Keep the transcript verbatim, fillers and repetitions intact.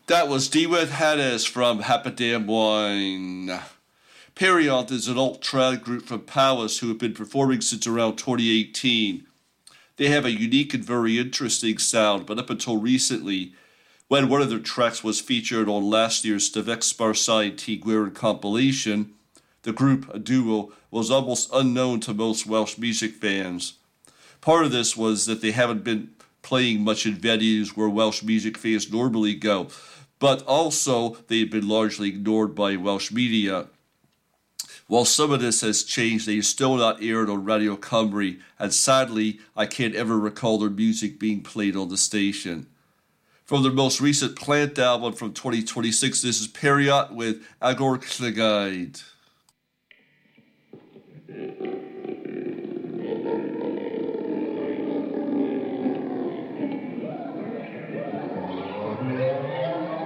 That was Diwedd Hadis from Happydam Wine. Period is an alt-trad group from Palace who have been performing since around twenty eighteen. They have a unique and very interesting sound, but up until recently, when one of their tracks was featured on last year's Stavek Sparsai T. Gwirin compilation, the group, a duo, was almost unknown to most Welsh music fans. Part of this was that they haven't been playing much in venues where Welsh music fans normally go, but also they've been largely ignored by Welsh media. While some of this has changed, they are still not aired on Radio Cymru, and sadly, I can't ever recall their music being played on the station. From their most recent Plant album from twenty twenty-six, this is Period with Agor Clygyd.